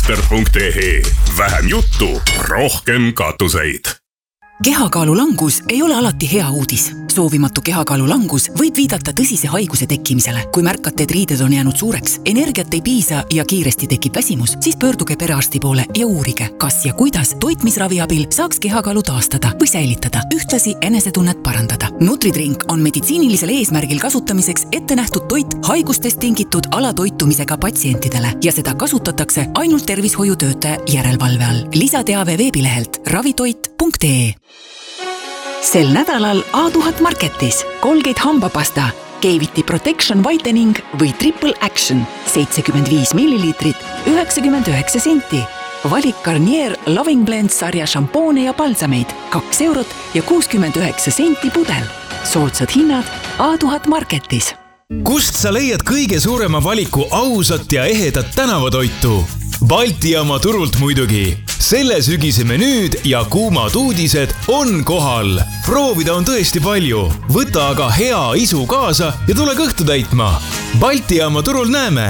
Elmuster.ee. Vähem juttu, rohkem katuseid. Kehakaalu langus ei ole alati hea uudis. Soovimatu kehakaalu langus võib viidata tõsise haiguse tekkimisele. Kui märkate, et riided on jäänud suureks, energiat ei piisa ja kiiresti tekib väsimus, siis pöörduge perearsti poole ja uurige, kas ja kuidas toitmisravi abil saaks kehakaalu taastada või säilitada, ühtlasi enesetunnet parandada. Nutridrink on meditsiinilisel eesmärgil kasutamiseks ette nähtud toit haigustest tingitud alatoitumisega patsientidele ja seda kasutatakse ainult tervishoiutöötaja järelevalve all. Lisateave veebilehelt ravitoit.ee. Sel nädalal A1000 Marketis Colgate hambapasta, Cavity Protection Whitening või Triple Action 75 milliliitrit 99 senti. Valik Garnier Loving Blend sarja šampoone ja palsameid 2 eurot ja 69 senti pudel. Soodsad hinnad A1000 Marketis. Kust sa leiad kõige suurema valiku ausat ja ehedat tänavatoitu? Balti Jaama turult muidugi. Selle sügise menüüd ja kuumad uudised on kohal. Proovida on tõesti palju. Võta aga hea isu kaasa ja tule kõhtu täitma. Balti Jaama turul näeme.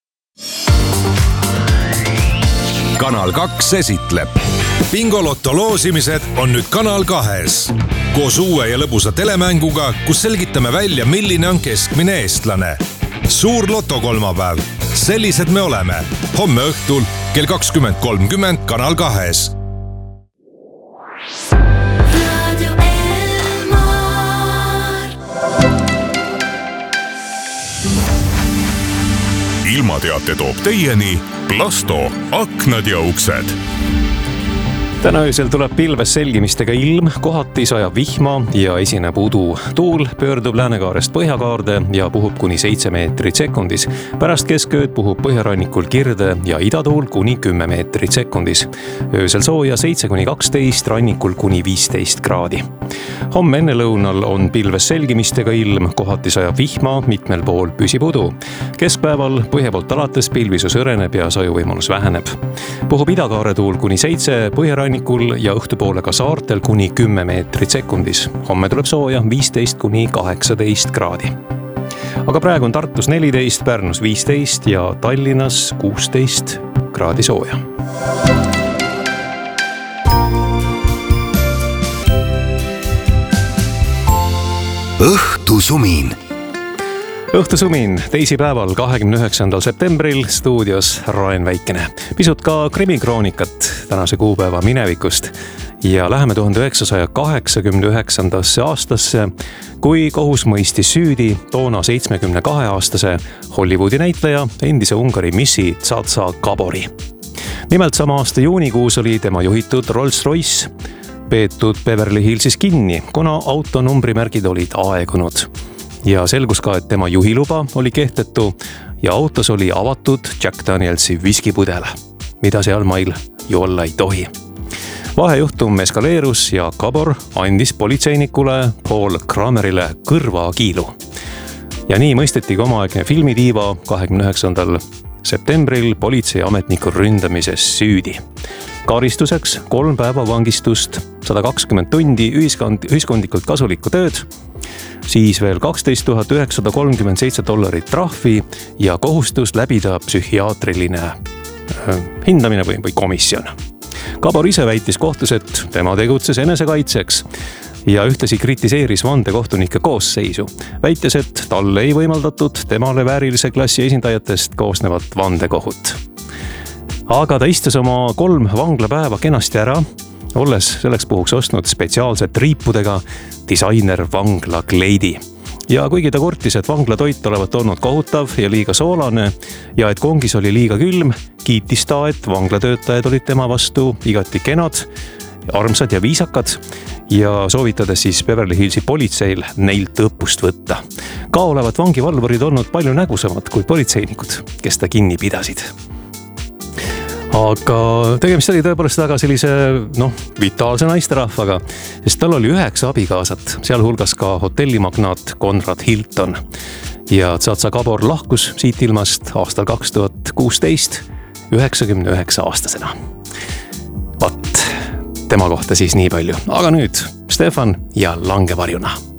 Kanal 2 esitleb. Bingolotto loosimised on nüüd Kanal 2. Koos uue ja lõbusa telemänguga, kus selgitame välja, milline on keskmine eestlane. Suur lotokolmapäev. Sellised me oleme. Homme õhtul kell 20.30 Kanal 2. Ilmateate toob teieni Plasto, aknad ja uksed. Täna öösel tuleb pilves selgimistega ilm, kohati sajab vihma ja esineb udu. Tuul pöördub läänekaarest põhjakaarde ja puhub kuni 7 meetrit sekundis. Pärast keskööd puhub põhjarannikul kirde ja idatuul kuni 10 meetrit sekundis. Öösel sooja 7-12, rannikul kuni 15 kraadi. Homme enne lõunal on pilves selgimistega ilm, kohati sajab vihma, mitmel pool püsib udu. Keskpäeval põhjapoolt alates pilvisus õreneb ja sajuvõimalus väheneb. Puhub idakaare tuul kuni 7, põhjarannikul ja õhtupoole ka saartel kuni 10 meetrit sekundis. Homme tuleb sooja 15-18 kraadi. Aga praegu on Tartus 14, Pärnus 15 ja Tallinnas 16 kraadi sooja. Õhtusumin. Õhtusumin teisipäeval 29. septembril stuudios Raen Väikene. Pisut ka krimikroonikat tänase kuupäeva minevikust ja läheme 1989. aastasse, kui kohus mõistis süüdi toona 72-aastase Hollywoodi näitleja, endise Ungari missi Zaza Gabori. Nimelt sama aasta juunikuus oli tema juhitud Rolls-Royce peetud Beverly Hillsis kinni, kuna auto numbrimärgid olid aegunud. Ja selgus ka, et tema juhiluba oli kehtetu ja autos oli avatud Jack Danielsi viskipudel, mida seal mail ju olla ei tohi. Vahejuhtum eskaleerus ja Gabor andis politseinikule Paul Kramerile kõrvakiilu. Ja nii mõisteti omaaegne filmidiiva 29. septembril politseiametniku ründamises süüdi. Karistuseks 3 päeva vangistust, 120 tundi ühiskondlikult kasulikku tööd, siis veel $12,937 trahvi ja kohustus läbida psühhiaatriline hindamine või komisjon. Gabor ise väitis kohtus, et tema tegutses enesekaitseks ja ühtlasi kritiseeris vandekohtunike koosseisu. Väites, et talle ei võimaldatud temale väärilise klassi esindajatest koosnevat vandekohut. Aga ta istus oma 3 vanglapäeva kenasti ära, olles selleks puhuks ostnud spetsiaalset riipudega disainer vangla kleidi. Ja kuigi ta kurtis, et vanglatoit olevat olnud kohutav ja liiga soolane ja et kongis oli liiga külm, kiitis ta, et vanglatöötajad olid tema vastu igati kenad, armsad ja viisakad ja soovitades siis Beverly Hillsi politseil neilt õppust võtta. Ka olevat vangivalvurid olnud palju nägusamad kui politseinikud, kes ta kinni pidasid. Aga tegemist oli tõepoolest väga sellise, vitaalse naisterahvaga, sest tal oli 9 abikaasat, sealhulgas ka hotellimagnaat Conrad Hilton. Ja Zaza Gabor lahkus siit ilmast aastal 2016 99-aastasena. Vat, tema kohta siis nii palju. Aga nüüd Stefan ja Langevarjuna.